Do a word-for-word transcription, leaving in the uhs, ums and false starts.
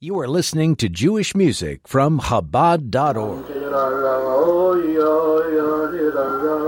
You are listening to Jewish music from Chabad dot org.